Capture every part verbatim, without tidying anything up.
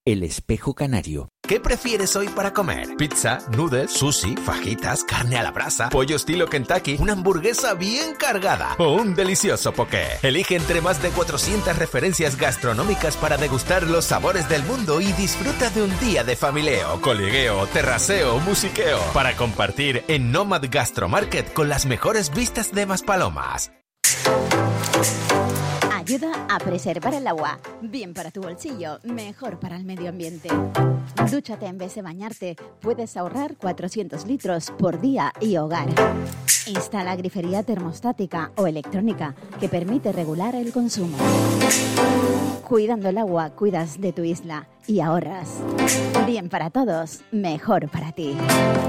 El Espejo Canario. ¿Qué prefieres hoy para comer? ¿Pizza, noodles, sushi, fajitas, carne a la brasa, pollo estilo Kentucky, una hamburguesa bien cargada o un delicioso poké? Elige entre más de cuatrocientas referencias gastronómicas para degustar los sabores del mundo y disfruta de un día de familieo, coligueo, terraceo, musiqueo para compartir en Nomad Gastromarket con las mejores vistas de Maspalomas. Ayuda a preservar el agua. Bien para tu bolsillo, mejor para el medio ambiente. Dúchate en vez de bañarte. Puedes ahorrar cuatrocientos litros por día y hogar. Instala grifería termostática o electrónica que permite regular el consumo. Cuidando el agua, cuidas de tu isla y ahorras. Bien para todos, mejor para ti.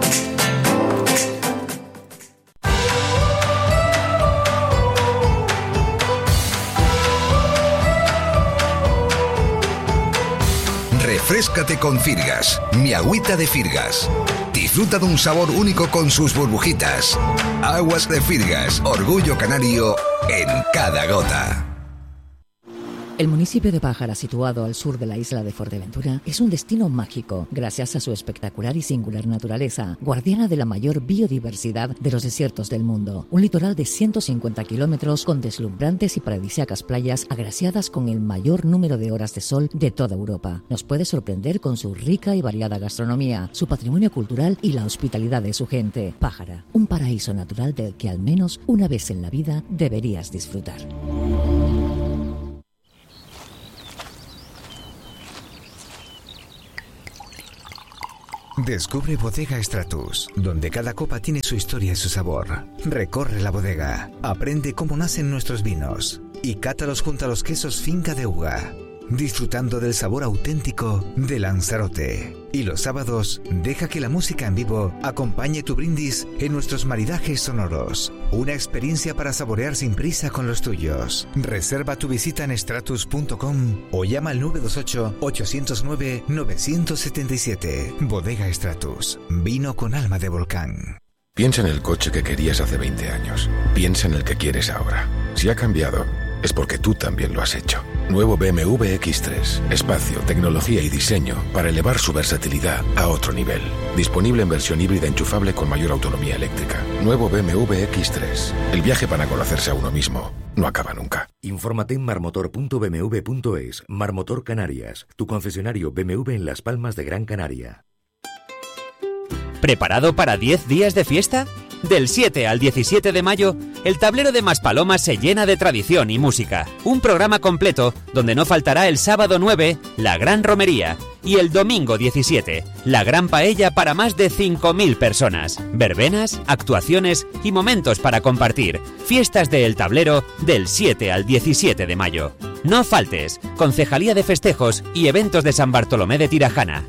Refréscate con Firgas, mi agüita de Firgas. Disfruta de un sabor único con sus burbujitas. Aguas de Firgas, orgullo canario en cada gota. El municipio de Pájara, situado al sur de la isla de Fuerteventura, es un destino mágico gracias a su espectacular y singular naturaleza, guardiana de la mayor biodiversidad de los desiertos del mundo. Un litoral de ciento cincuenta kilómetros con deslumbrantes y paradisíacas playas agraciadas con el mayor número de horas de sol de toda Europa. Nos puede sorprender con su rica y variada gastronomía, su patrimonio cultural y la hospitalidad de su gente. Pájara, un paraíso natural del que al menos una vez en la vida deberías disfrutar. Descubre Bodega Stratus, donde cada copa tiene su historia y su sabor. Recorre la bodega, aprende cómo nacen nuestros vinos y cátalos junto a los quesos Finca de Uga, disfrutando del sabor auténtico de Lanzarote. Y los sábados, deja que la música en vivo acompañe tu brindis en nuestros maridajes sonoros. Una experiencia para saborear sin prisa con los tuyos. Reserva tu visita en stratus punto com o llama al nueve dos ocho, ocho cero nueve, nueve siete siete. Bodega Stratus, vino con alma de volcán. Piensa en el coche que querías hace veinte años. Piensa en el que quieres ahora. Si ha cambiado, es porque tú también lo has hecho. Nuevo B M W X tres. Espacio, tecnología y diseño para elevar su versatilidad a otro nivel. Disponible en versión híbrida enchufable con mayor autonomía eléctrica. Nuevo B M W X tres. El viaje para conocerse a uno mismo no acaba nunca. Infórmate en marmotor punto b m w punto es. Marmotor Canarias, tu concesionario B M W en Las Palmas de Gran Canaria. ¿Preparado para diez días de fiesta? Del siete al diecisiete de mayo, el tablero de Maspalomas se llena de tradición y música. Un programa completo donde no faltará el sábado nueve, la gran romería, y el domingo diecisiete, la gran paella para más de cinco mil personas. Verbenas, actuaciones y momentos para compartir. Fiestas de El Tablero del siete al diecisiete de mayo. No faltes, Concejalía de Festejos y Eventos de San Bartolomé de Tirajana.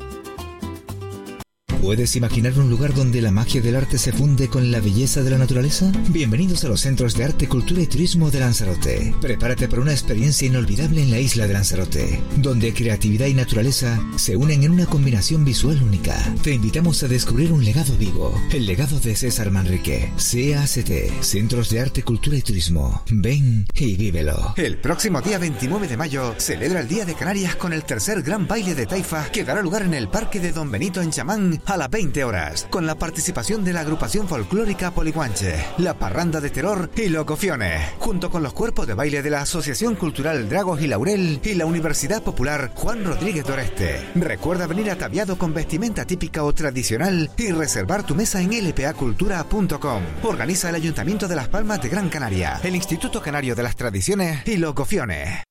¿Puedes imaginar un lugar donde la magia del arte se funde con la belleza de la naturaleza? Bienvenidos a los Centros de Arte, Cultura y Turismo de Lanzarote. Prepárate para una experiencia inolvidable en la isla de Lanzarote, donde creatividad y naturaleza se unen en una combinación visual única. Te invitamos a descubrir un legado vivo, el legado de César Manrique. C A C T, Centros de Arte, Cultura y Turismo. Ven y vívelo. El próximo día veintinueve de mayo celebra el Día de Canarias con el tercer gran baile de taifas que dará lugar en el Parque de Don Benito en Chamán a las veinte horas, con la participación de la agrupación folclórica Poliguanche, la Parranda de Terror y Locofiones, junto con los cuerpos de baile de la Asociación Cultural Dragos y Laurel y la Universidad Popular Juan Rodríguez Doreste. Recuerda venir ataviado con vestimenta típica o tradicional y reservar tu mesa en l p a cultura punto com. Organiza el Ayuntamiento de Las Palmas de Gran Canaria, el Instituto Canario de las Tradiciones y Locofiones.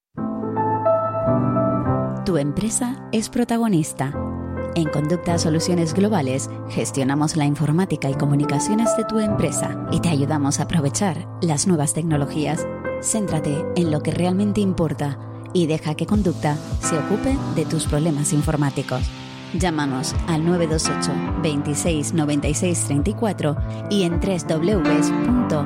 Tu empresa es protagonista. En Conducta Soluciones Globales gestionamos la informática y comunicaciones de tu empresa y te ayudamos a aprovechar las nuevas tecnologías. Céntrate en lo que realmente importa y deja que Conducta se ocupe de tus problemas informáticos. Llámanos al nueve dos ocho, veintiséis, noventa y seis, treinta y cuatro y en doble u doble u doble u punto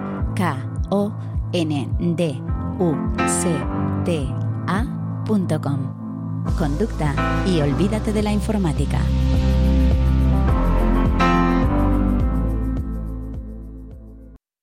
conducta punto com. Conducta y olvídate de la informática.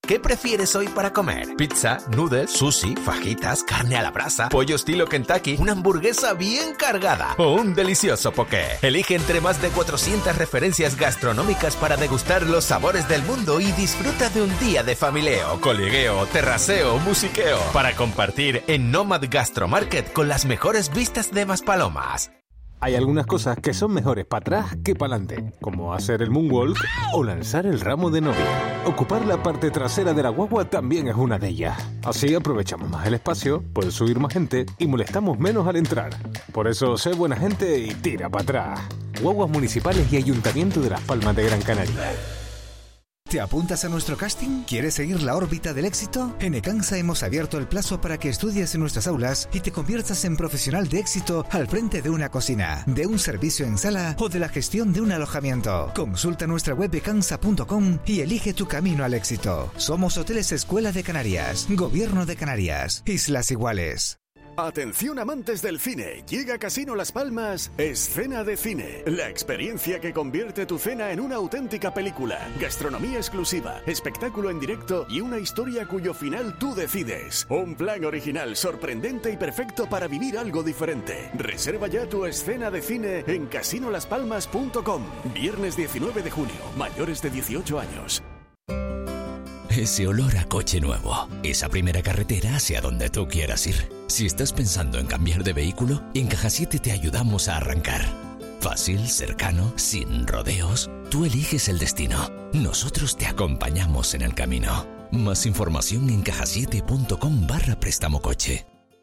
¿Qué prefieres hoy para comer? ¿Pizza, noodles, sushi, fajitas, carne a la brasa, pollo estilo Kentucky, una hamburguesa bien cargada o un delicioso poké? Elige entre más de cuatrocientas referencias gastronómicas para degustar los sabores del mundo y disfruta de un día de familieo, coligueo, terraceo, musiqueo para compartir en Nomad Gastromarket con las mejores vistas de Maspalomas. Hay algunas cosas que son mejores para atrás que para adelante, como hacer el moonwalk o lanzar el ramo de novia. Ocupar la parte trasera de la guagua también es una de ellas. Así aprovechamos más el espacio, puede subir más gente y molestamos menos al entrar. Por eso, sé buena gente y tira para atrás. Guaguas Municipales y Ayuntamiento de Las Palmas de Gran Canaria. ¿Te apuntas a nuestro casting? ¿Quieres seguir la órbita del éxito? En Ecansa hemos abierto el plazo para que estudies en nuestras aulas y te conviertas en profesional de éxito al frente de una cocina, de un servicio en sala o de la gestión de un alojamiento. Consulta nuestra web ecansa punto com y elige tu camino al éxito. Somos Hoteles Escuela de Canarias, Gobierno de Canarias, Islas Iguales. Atención amantes del cine, llega a Casino Las Palmas Escena de Cine, la experiencia que convierte tu cena en una auténtica película, gastronomía exclusiva, espectáculo en directo y una historia cuyo final tú decides. Un plan original, sorprendente y perfecto para vivir algo diferente. Reserva ya tu escena de cine en casino las palmas punto com. Viernes diecinueve de junio, mayores de dieciocho años. Ese olor a coche nuevo, esa primera carretera hacia donde tú quieras ir. Si estás pensando en cambiar de vehículo, en Caja siete te ayudamos a arrancar. Fácil, cercano, sin rodeos. Tú eliges el destino. Nosotros te acompañamos en el camino. Más información en caja siete punto com barra préstamo coche.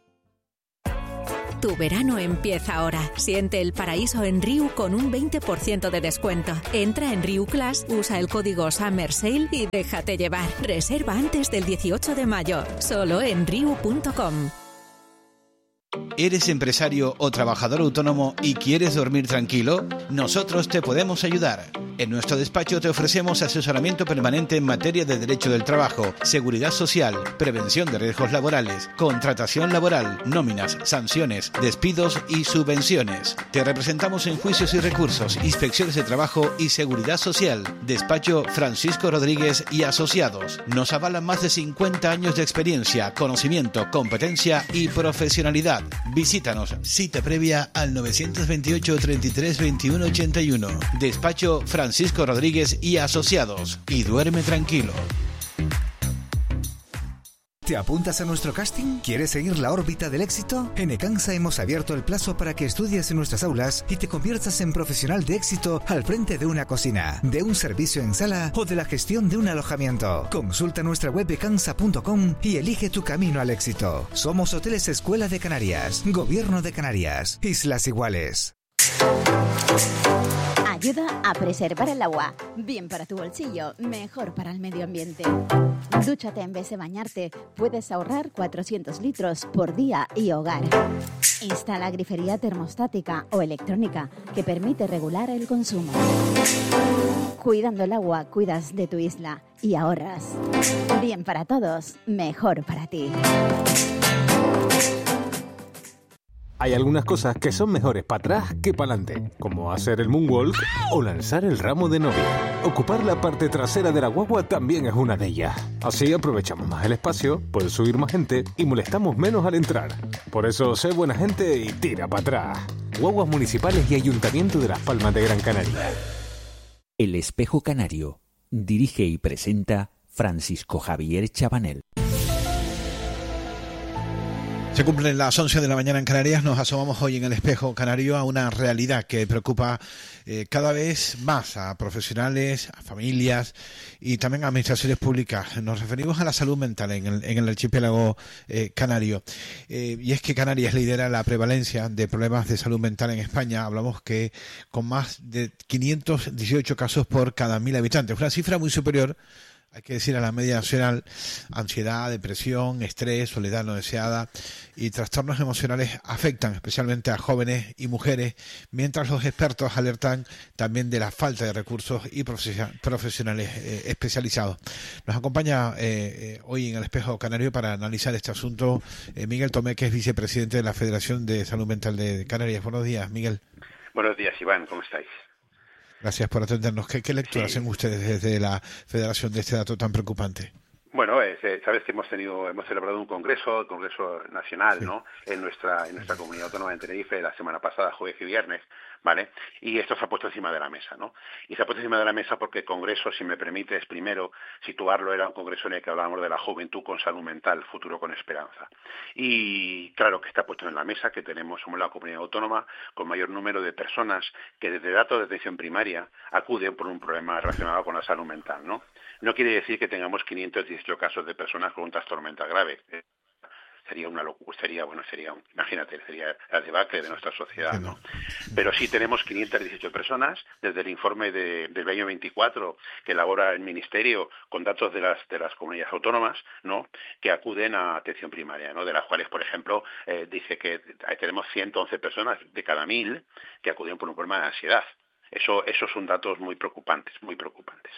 Tu verano empieza ahora. Siente el paraíso en Riu con un veinte por ciento de descuento. Entra en Riu Class, usa el código Summer Sale y déjate llevar. Reserva antes del dieciocho de mayo. Solo en riu punto com. ¿Eres empresario o trabajador autónomo y quieres dormir tranquilo? Nosotros te podemos ayudar. En nuestro despacho te ofrecemos asesoramiento permanente en materia de derecho del trabajo, seguridad social, prevención de riesgos laborales, contratación laboral, nóminas, sanciones, despidos y subvenciones. Te representamos en juicios y recursos, inspecciones de trabajo y seguridad social. Despacho Francisco Rodríguez y Asociados. Nos avalan más de cincuenta años de experiencia, conocimiento, competencia y profesionalidad. Visítanos. Cita previa al nueve dos ocho, treinta y tres, veintiuno ochenta y uno. Despacho Francisco Rodríguez y Asociados. Y duerme tranquilo. ¿Te apuntas a nuestro casting? ¿Quieres seguir la órbita del éxito? En Ecansa hemos abierto el plazo para que estudies en nuestras aulas y te conviertas en profesional de éxito al frente de una cocina, de un servicio en sala o de la gestión de un alojamiento. Consulta nuestra web ecansa punto com y elige tu camino al éxito. Somos Hoteles Escuela de Canarias, Gobierno de Canarias, Islas Iguales. Ayuda a preservar el agua. Bien para tu bolsillo, mejor para el medio ambiente. Dúchate en vez de bañarte. Puedes ahorrar cuatrocientos litros por día y hogar. Instala grifería termostática o electrónica que permite regular el consumo. Cuidando el agua, cuidas de tu isla y ahorras. Bien para todos, mejor para ti. Hay algunas cosas que son mejores para atrás que para adelante, como hacer el moonwalk o lanzar el ramo de novia. Ocupar la parte trasera de la guagua también es una de ellas. Así aprovechamos más el espacio, puede subir más gente y molestamos menos al entrar. Por eso, sé buena gente y tira para atrás. Guaguas Municipales y Ayuntamiento de Las Palmas de Gran Canaria. El Espejo Canario. Dirige y presenta Francisco Javier Chabanel. Se cumplen las once de la mañana en Canarias. Nos asomamos hoy en el Espejo Canario a una realidad que preocupa eh, cada vez más a profesionales, a familias y también a administraciones públicas. Nos referimos a la salud mental en el, en el archipiélago eh, canario. Eh, y es que Canarias lidera la prevalencia de problemas de salud mental en España. Hablamos que con más de quinientos dieciocho casos por cada mil habitantes. Una cifra muy superior, hay que decir, a la media nacional. Ansiedad, depresión, estrés, soledad no deseada y trastornos emocionales afectan especialmente a jóvenes y mujeres, mientras los expertos alertan también de la falta de recursos y profesionales eh, especializados. Nos acompaña eh, eh, hoy en el Espejo Canario para analizar este asunto eh, Miguel Tomé, que es vicepresidente de la Federación de Salud Mental de Canarias. Buenos días, Miguel. Buenos días, Iván. ¿Cómo estáis? Gracias por atendernos. ¿Qué, qué lectura sí. hacen ustedes desde la Federación de este dato tan preocupante? Bueno, eh, sabes que hemos tenido, hemos celebrado un congreso, el Congreso Nacional, Sí. ¿no? En nuestra, en nuestra comunidad autónoma de Tenerife la semana pasada, jueves y viernes, ¿vale? Y esto se ha puesto encima de la mesa, ¿no? Y se ha puesto encima de la mesa porque el congreso, si me permites, primero situarlo, era un congreso en el que hablábamos de la juventud con salud mental, futuro con esperanza. Y claro que está puesto en la mesa que tenemos, somos la comunidad autónoma con mayor número de personas que desde datos de atención primaria acuden por un problema relacionado con la salud mental, ¿no? No quiere decir que tengamos quinientos dieciocho casos de personas con un trastorno mental grave. Sería una locura, sería, bueno, sería, imagínate, sería la debacle de nuestra sociedad, ¿no? Pero sí tenemos quinientas dieciocho personas, desde el informe de, del año veinticuatro que elabora el Ministerio con datos de las de las comunidades autónomas, ¿no? Que acuden a atención primaria, ¿no? De las cuales, por ejemplo, eh, dice que tenemos ciento once personas de cada mil que acuden por un problema de ansiedad. Eso, esos son datos muy preocupantes, muy preocupantes.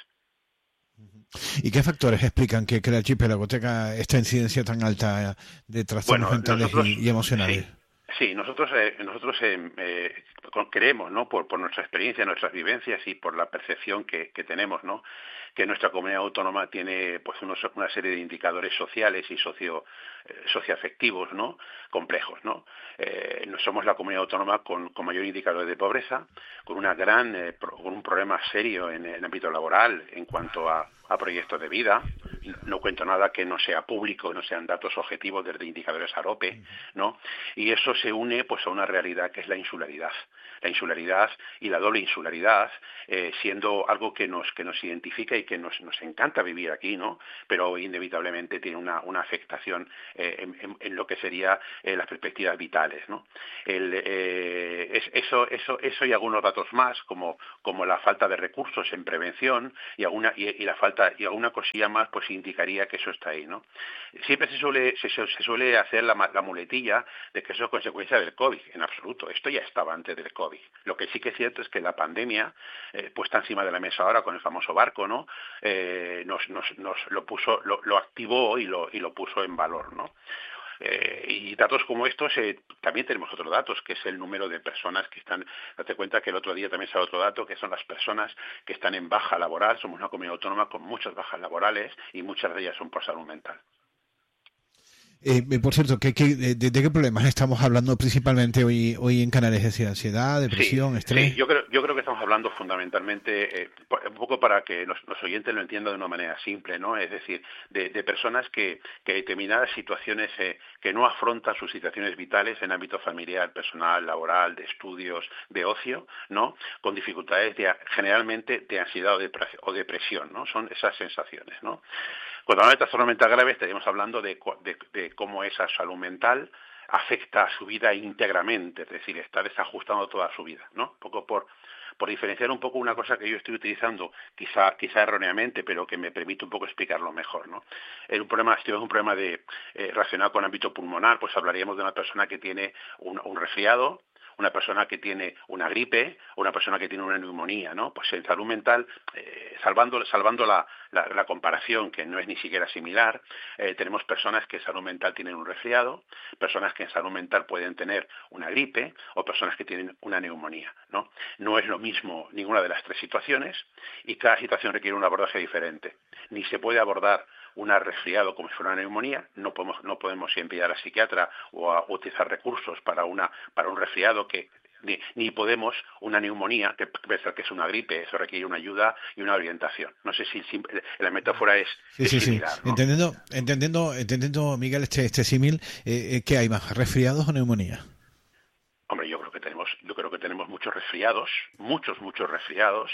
¿Y qué factores explican que, que el archipiélago tenga esta incidencia tan alta de trastornos Bueno, mentales nosotros, y, y emocionales? Sí. Sí, nosotros eh, nosotros eh, eh, creemos, ¿no? Por, por nuestra experiencia, nuestras vivencias y por la percepción que, que tenemos, ¿no? Que nuestra comunidad autónoma tiene pues unos, una serie de indicadores sociales y socio eh, socioafectivos, ¿no? Complejos, ¿no? Eh, no somos la comunidad autónoma con, con mayor indicador de pobreza, con una gran eh, pro, con un problema serio en el ámbito laboral en cuanto a, a proyectos de vida. No cuento nada que no sea público, no sean datos objetivos desde indicadores AROPE, ¿no? Y eso se une pues a una realidad que es la insularidad. La insularidad y la doble insularidad, eh, siendo algo que nos que nos identifica y que nos nos encanta vivir aquí, ¿no? Pero inevitablemente tiene una una afectación eh, en, en, en lo que sería eh, las perspectivas vitales, ¿no? El, eh, es, eso eso eso y algunos datos más, como como la falta de recursos en prevención y alguna y, y la falta y alguna cosilla más, pues indicaría que eso está ahí, ¿no? Siempre se suele se, se suele hacer la, la muletilla de que eso es consecuencia del COVID. En absoluto, esto ya estaba antes del COVID. Lo que sí que es cierto es que la pandemia, eh, puesta encima de la mesa ahora con el famoso barco, ¿no? Eh, nos, nos, nos lo puso, lo, lo activó y lo, y lo puso en valor, ¿no? Eh, y datos como estos, eh, también tenemos otros datos, que es el número de personas que están, date cuenta que el otro día también salió otro dato, que son las personas que están en baja laboral. Somos una comunidad autónoma con muchas bajas laborales y muchas de ellas son por salud mental. Eh, por cierto, ¿qué, qué, de, de qué problemas estamos hablando principalmente hoy hoy en Canarias? Es decir, ansiedad, depresión, sí, estrés. Sí, yo creo, yo creo que estamos hablando fundamentalmente, eh, un poco para que los, los oyentes lo entiendan de una manera simple, ¿no? Es decir, de, de personas que, que determinadas situaciones eh, que no afrontan sus situaciones vitales en ámbito familiar, personal, laboral, de estudios, de ocio, ¿no? Con dificultades de, generalmente de ansiedad o, depre, o depresión, ¿no? Son esas sensaciones, ¿no? Cuando hablamos de trastorno mental grave estaríamos hablando de, de, de cómo esa salud mental afecta a su vida íntegramente, es decir, está desajustando toda su vida, ¿no? Un poco por, por diferenciar un poco una cosa que yo estoy utilizando, quizá quizá erróneamente, pero que me permite un poco explicarlo mejor, ¿no? En un problema, si tenemos un problema de eh, relacionado con el ámbito pulmonar, pues hablaríamos de una persona que tiene un, un resfriado, una persona que tiene una gripe o una persona que tiene una neumonía, ¿no? Pues en salud mental, eh, salvando salvando la, la, la comparación, que no es ni siquiera similar, eh, tenemos personas que en salud mental tienen un resfriado, personas que en salud mental pueden tener una gripe o personas que tienen una neumonía, ¿no? No es lo mismo ninguna de las tres situaciones y cada situación requiere un abordaje diferente. Ni se puede abordar una resfriado como si fuera una neumonía, no podemos no podemos enviar al psiquiatra o a utilizar recursos para una para un resfriado que ni, ni podemos una neumonía que pensar que es una gripe, eso requiere una ayuda y una orientación. No sé si, si la metáfora es, sí, es sí, similar, sí. ¿no? Entendiendo, entendiendo, entendiendo, Miguel, este este símil, eh, ¿qué hay más, resfriados o neumonía? Hombre, yo creo que tenemos, yo creo que tenemos muchos resfriados, muchos, muchos resfriados.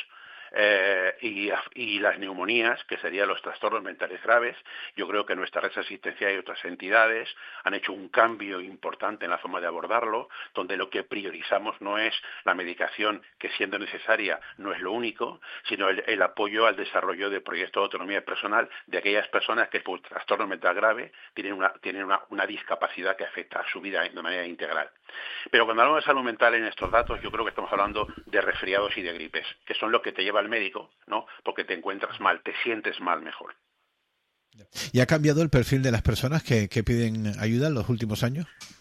Eh, y, y las neumonías, que serían los trastornos mentales graves. Yo creo que nuestra red asistencial y otras entidades han hecho un cambio importante en la forma de abordarlo, donde lo que priorizamos no es la medicación, que siendo necesaria no es lo único, sino el, el apoyo al desarrollo de proyectos de autonomía personal de aquellas personas que por trastorno mental grave tienen una, tienen una, una discapacidad que afecta a su vida de manera integral. Pero cuando hablamos de salud mental en estos datos, yo creo que estamos hablando de resfriados y de gripes, que son lo que te lleva al médico, ¿no? Porque te encuentras mal, te sientes mal mejor. ¿Y ha cambiado el perfil de las personas que, que piden ayuda en los últimos años?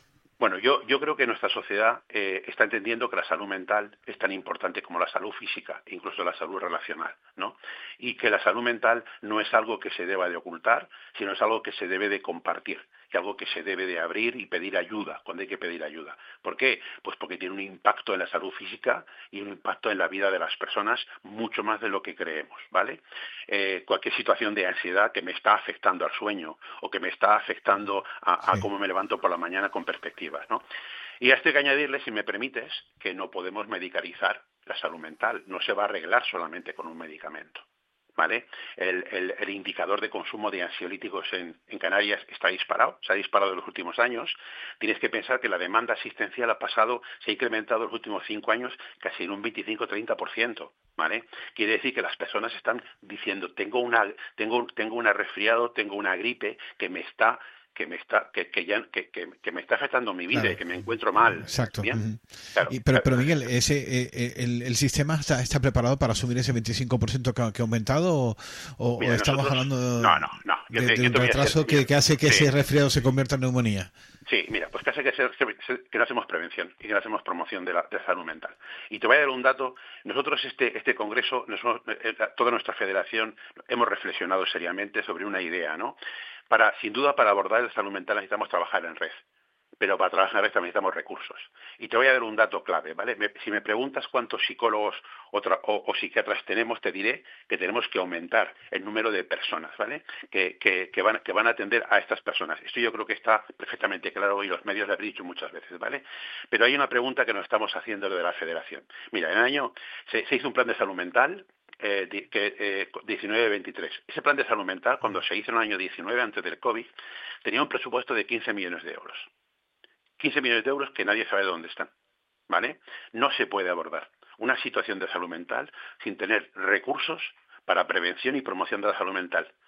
Bueno, yo, yo creo que nuestra sociedad eh, está entendiendo que la salud mental es tan importante como la salud física, incluso la salud relacional, ¿no? Y que la salud mental no es algo que se deba de ocultar, sino es algo que se debe de compartir, que algo que se debe de abrir y pedir ayuda, cuando hay que pedir ayuda. ¿Por qué? Pues porque tiene un impacto en la salud física y un impacto en la vida de las personas mucho más de lo que creemos, ¿vale? Eh, cualquier situación de ansiedad que me está afectando al sueño o que me está afectando a, a sí. cómo me levanto por la mañana con perspectivas, ¿no? Y a esto hay que añadirle, si me permites, que no podemos medicalizar la salud mental, no se va a arreglar solamente con un medicamento. ¿Vale? El, el, el indicador de consumo de ansiolíticos en, en Canarias está disparado, se ha disparado en los últimos años. Tienes que pensar que la demanda asistencial ha pasado, se ha incrementado en los últimos cinco años casi en un veinticinco a treinta por ciento, ¿vale? Quiere decir que las personas están diciendo, tengo una, tengo, tengo una resfriado, tengo una gripe que me está que me está que, que ya que, que, que me está afectando mi vida, claro. Y que me encuentro mal. Exacto. ¿Bien? Uh-huh. Claro, y, pero, claro. pero Miguel, ese eh, el, el sistema está, está preparado para asumir ese veinticinco por ciento que, que ha aumentado o, o, Mira, o estamos nosotros, hablando no, no, no. de, te, de un retraso hacer, que, que hace que sí. ese resfriado se convierta en neumonía? Sí, mira, pues que hace que, se, que no hacemos prevención y que no hacemos promoción de la, de la salud mental. Y te voy a dar un dato. Nosotros este este congreso, nosotros, toda nuestra federación, hemos reflexionado seriamente sobre una idea, ¿no? Para, sin duda, para abordar la salud mental necesitamos trabajar en red, pero para trabajar en red también necesitamos recursos. Y te voy a dar un dato clave, ¿vale? Me, si me preguntas cuántos psicólogos o, tra, o, o psiquiatras tenemos, te diré que tenemos que aumentar el número de personas, ¿vale? Que, que, que, van, que van a atender a estas personas. Esto yo creo que está perfectamente claro y los medios lo han dicho muchas veces, ¿vale? Pero hay una pregunta que nos estamos haciendo de la federación. Mira, en el año se, se hizo un plan de salud mental Eh, que, eh, diecinueve veintitrés. Ese plan de salud mental, cuando se hizo en el año diecinueve, antes del COVID, tenía un presupuesto de quince millones de euros. quince millones de euros que nadie sabe dónde están, ¿vale? No se puede abordar una situación de salud mental sin tener recursos para prevención y promoción de la salud mental.